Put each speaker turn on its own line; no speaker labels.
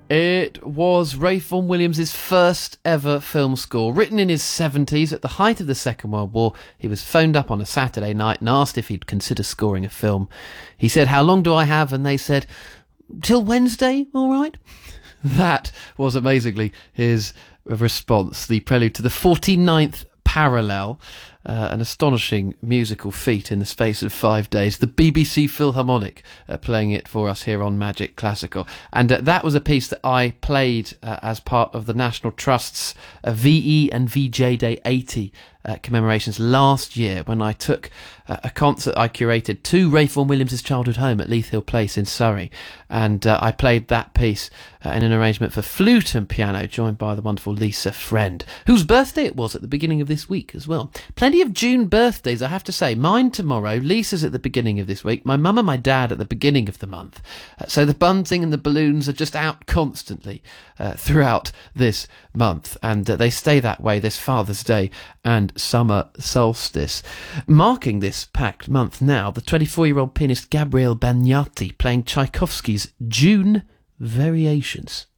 It was Ralph Vaughan Williams' first ever film score. Written in his 70s at the height of the Second World War, he was phoned up on a Saturday night and asked if he'd consider scoring a film. He said, "How long do I have?" And they said, "Till Wednesday, all right?" That was amazingly his response. The prelude to the 49th Parallel, an astonishing musical feat in the space of 5 days. The BBC Philharmonic playing it for us here on Magic Classical. And that was a piece that I played as part of the National Trust's VE and VJ Day 80 commemorations last year, when I took a concert I curated to Ralph Vaughan Williams' childhood home at Leith Hill Place in Surrey, and I played that piece in an arrangement for flute and piano, joined by the wonderful Lisa Friend, whose birthday it was at the beginning of this week as well. Plenty of June birthdays, I have to say. Mine tomorrow, Lisa's at the beginning of this week, my mum and my dad at the beginning of the month. So the bunting and the balloons are just out constantly throughout this month, and they stay that way this Father's Day and summer solstice. Marking this packed month now, the 24-year-old pianist Gabriele Bagnati playing Tchaikovsky's June Variations.